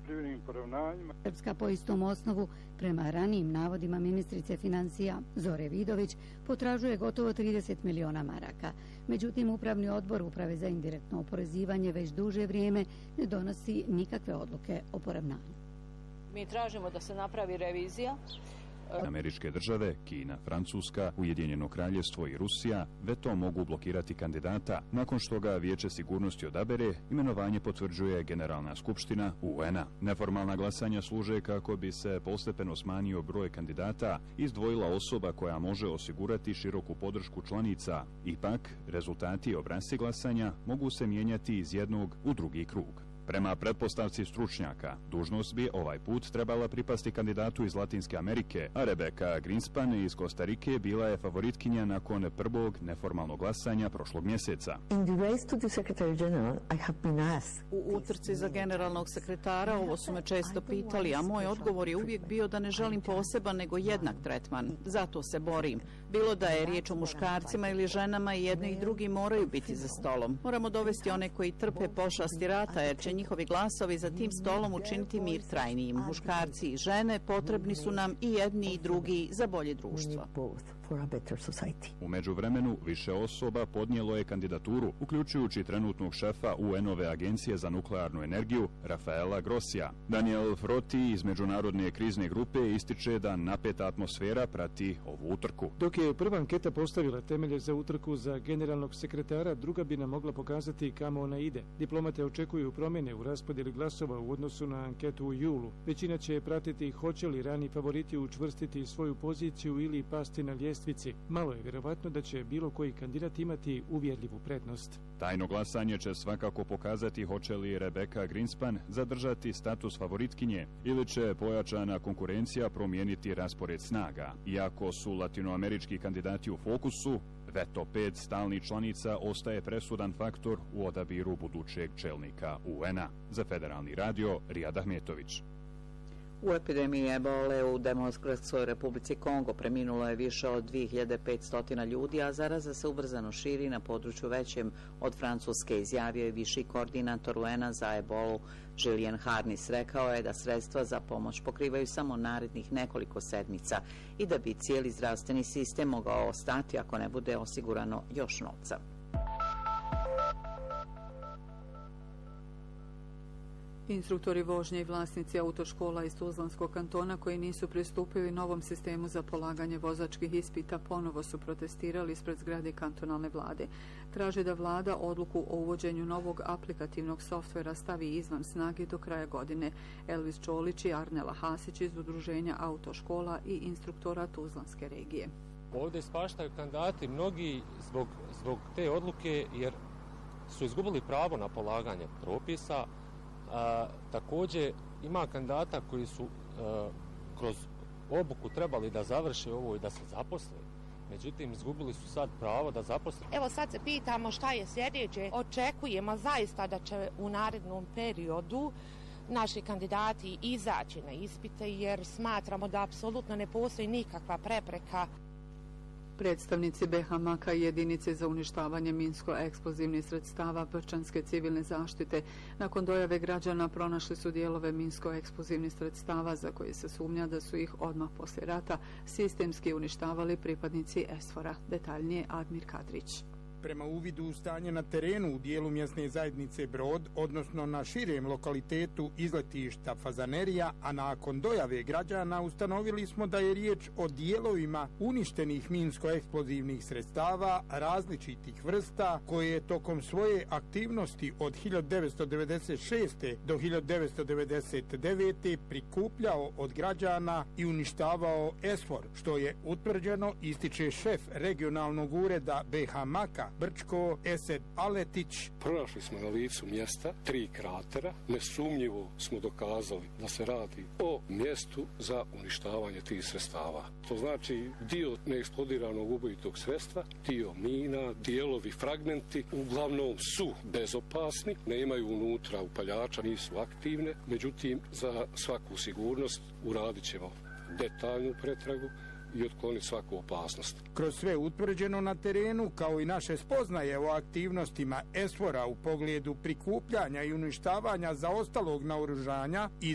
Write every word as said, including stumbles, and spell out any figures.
poljoprivrednim poravnanjima. Srpska po istom osnovu, prema ranijim navodima ministrice financija Zore Vidović, potražuje gotovo trideset miliona maraka. Međutim, Upravni odbor Uprave za indirektno oporezivanje već duže vrijeme ne donosi nikakve odluke o poravnanju. Mi tražimo da se napravi revizija. Američke države, Kina, Francuska, Ujedinjeno kraljevstvo i Rusija veto mogu blokirati kandidata nakon što ga Vijeće sigurnosti odabere, imenovanje potvrđuje Generalna skupština U N-a. Neformalna glasanja služe kako bi se postepeno smanjio broj kandidata i izdvojila osoba koja može osigurati široku podršku članica. Ipak, rezultati obrasci glasanja mogu se mijenjati iz jednog u drugi krug. Prema pretpostavci stručnjaka, dužnost bi ovaj put trebala pripasti kandidatu iz Latinske Amerike, a Rebecca Greenspan iz Kostarike bila je favoritkinja nakon prvog neformalnog glasanja prošlog mjeseca. U utrci za generalnog sekretara ovo su me često pitali, a moj odgovor je uvijek bio da ne želim poseban nego jednak tretman. Zato se borim. Bilo da je riječ o muškarcima ili ženama, i jedni i drugi moraju biti za stolom. Moramo dovesti one koji trpe pošasti rata, jer će njihovi glasovi za tim stolom učiniti mir trajnijim. Muškarci i žene potrebni su nam i jedni i drugi za bolje društvo. U međuvremenu više osoba podnijelo je kandidaturu, uključujući trenutnog šefa U N-ove agencije za nuklearnu energiju, Rafaela Grossija. Daniel Froti iz Međunarodne krizne grupe ističe da napeta atmosfera prati ovu utrku. Dok je prva anketa postavila temelje za utrku za generalnog sekretara, druga bi nam mogla pokazati kamo ona ide. Diplomate očekuju promjene u raspodjeli glasova u odnosu na anketu u julu. Većina će pratiti hoće li rani favoriti učvrstiti svoju poziciju ili pasti na ljestvici. Malo je vjerovatno da će bilo koji kandidat imati uvjerljivu prednost. Tajno glasanje će svakako pokazati hoće li Rebecca Greenspan zadržati status favoritkinje ili će pojačana konkurencija promijeniti raspored snaga. Iako su latinoamerički kandidati u fokusu, veto pet stalnih članica ostaje presudan faktor u odabiru budućeg čelnika U N-a. Za Federalni radio, Rijad Ahmetović. U epidemiji ebole u Demokratskoj Republici Kongo preminulo je više od dvije hiljade petsto ljudi, a zaraza se ubrzano širi na području većem od Francuske, izjavio je viši koordinator U N-a za ebolu Julien Harnis. Rekao je da sredstva za pomoć pokrivaju samo narednih nekoliko sedmica i da bi cijeli zdravstveni sistem mogao ostati ako ne bude osigurano još novca. Instruktori vožnje i vlasnici autoškola iz Tuzlanskog kantona koji nisu pristupili novom sistemu za polaganje vozačkih ispita ponovo su protestirali ispred zgrade kantonalne vlade. Traže da vlada odluku o uvođenju novog aplikativnog softvera stavi izvan snage do kraja godine. Elvis Čolić i Arnela Hasić iz Udruženja autoškola i instruktora Tuzlanske regije. Ovdje ispaštaju kandidati mnogi zbog, zbog te odluke jer su izgubili pravo na polaganje propisa. A, također ima kandidata koji su a, kroz obuku trebali da završe ovo i da se zaposle. Međutim, izgubili su sad pravo da zaposle. Evo sad se pitamo šta je sljedeće. Očekujemo zaista da će u narednom periodu naši kandidati izaći na ispite jer smatramo da apsolutno ne postoji nikakva prepreka. Predstavnici B H M A K-a i jedinice za uništavanje minsko-eksplozivnih sredstava Brčanske civilne zaštite nakon dojave građana pronašli su dijelove minsko-eksplozivnih sredstava za koje se sumnja da su ih odmah poslije rata sistemski uništavali pripadnici ESFOR-a. Detaljnije Admir Kadrić. Prema uvidu u stanje na terenu u dijelu mjesne zajednice Brod, odnosno na širem lokalitetu izletišta Fazanerija, a nakon dojave građana ustanovili smo da je riječ o dijelovima uništenih minsko-eksplozivnih sredstava različitih vrsta koje je tokom svoje aktivnosti od hiljadu devetsto devedeset šeste. do hiljadu devetsto devedeset devete. prikupljao od građana i uništavao ESFOR, što je utvrđeno, ističe šef regionalnog ureda B H M A K-a Brčko Esed Aletić. Pronašli smo na licu mjesta tri kratera. Nesumnjivo smo dokazali da se radi o mjestu za uništavanje tih sredstava. To znači dio neeksplodiranog ubojitog sredstva, dio mina, dijelovi, fragmenti, uglavnom su bezopasni, nemaju unutra upaljača, nisu aktivne. Međutim, za svaku sigurnost uradit ćemo detaljnu pretragu i otkloniti svaku opasnost. Kroz sve utvrđeno na terenu, kao i naše spoznaje o aktivnostima ESFOR-a u pogledu prikupljanja i uništavanja zaostalog naoružanja i